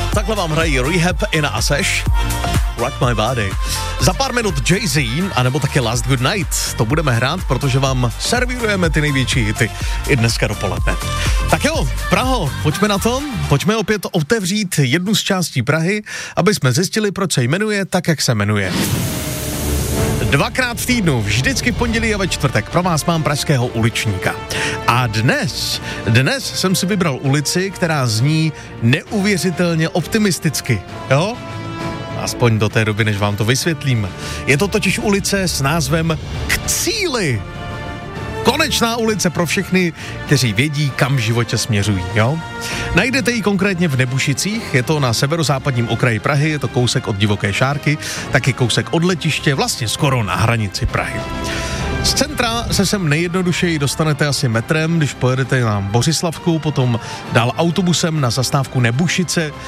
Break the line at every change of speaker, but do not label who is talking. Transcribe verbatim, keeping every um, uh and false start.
Takhle vám hrají Rehab, Ina a Seš. Rock My Body. Za pár minut Jay-Z, anebo taky Last Good Night. To budeme hrát, protože vám servírujeme ty největší hity i dneska dopoledne. Tak jo, Praho, pojďme na to. Pojďme opět otevřít jednu z částí Prahy, aby jsme zjistili, proč se jmenuje tak, jak se jmenuje. Dvakrát v týdnu, vždycky v pondělí a ve čtvrtek, pro vás mám pražského uličníka. A dnes, dnes jsem si vybral ulici, která zní neuvěřitelně optimisticky, jo? Aspoň do té doby, než vám to vysvětlím. Je to totiž ulice s názvem K cíli. Konečná ulice pro všechny, kteří vědí, kam v životě směřují, jo? Najdete ji konkrétně v Nebušicích, je to na severozápadním okraji Prahy, je to kousek od Divoké Šárky, taky kousek od letiště, vlastně skoro na hranici Prahy. Z centra se sem nejjednodušeji dostanete asi metrem, když pojedete na Bořislavku, potom dál autobusem na zastávku Nebušice,